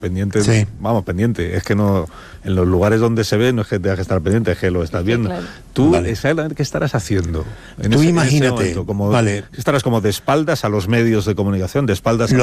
pendiente, Sí. vamos, pendiente, es que no, en los lugares donde se ve no es que tengas que estar pendiente, es que lo estás viendo. claro. Tú, Vale. exactamente, ¿qué estarás haciendo? En Tú ese imagínate, momento, como vale. estarás como de espaldas a los medios de comunicación, de espaldas a